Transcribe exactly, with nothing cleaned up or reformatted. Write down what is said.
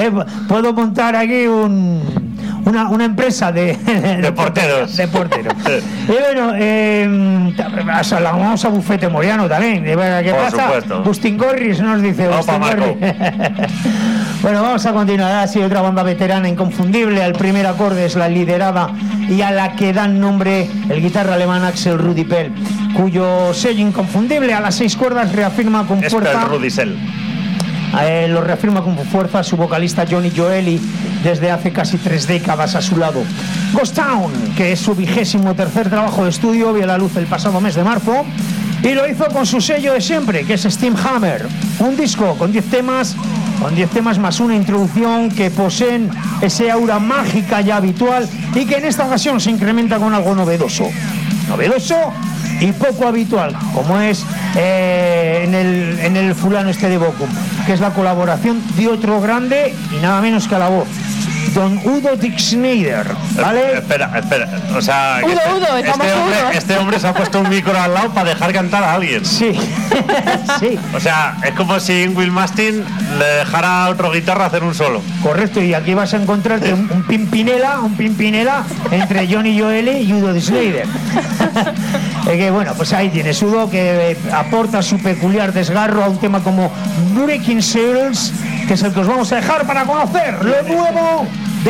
¿eh? Puedo montar aquí un... Una, una empresa de, de, de porteros. De porteros. Y bueno, eh, saludamos a Bufete Moriano también. ¿Qué Por pasa? Supuesto. Bustin Gorris nos dice. Opa, Marco. Bueno, vamos a continuar. Ha sido otra banda veterana inconfundible. Al primer acorde es la liderada y a la que dan nombre el guitarra alemán Axel Rudi Pell, cuyo sello inconfundible a las seis cuerdas reafirma con fuerza. Es el Rudisell. Eh, lo reafirma con fuerza su vocalista Johnny Gioeli desde hace casi tres décadas a su lado. Ghost Town, que es su vigésimo tercer trabajo de estudio, vio la luz el pasado mes de marzo y lo hizo con su sello de siempre, que es Steamhammer, un disco con diez temas, con diez temas más una introducción que poseen ese aura mágica ya habitual y que en esta ocasión se incrementa con algo novedoso. Novedoso y poco habitual, como es eh, en, el, en el fulano este de Bochum, que es la colaboración de otro grande y nada menos que a la voz, don Udo Dick Schneider, ¿vale? Eh, espera, espera, o sea, Udo, este, Udo, este, hombre, Udo. este hombre se ha puesto un micro al lado para dejar cantar a alguien. Sí, sí. O sea, es como si Will Mastin le dejara a otro guitarra hacer un solo. Correcto, y aquí vas a encontrarte un, un pimpinela, un pimpinela entre Johnny Gioeli y Udo Dick Schneider. Es que bueno, pues ahí tienes Udo, que eh, aporta su peculiar desgarro a un tema como Breaking Souls, que es el que os vamos a dejar para conocer lo nuevo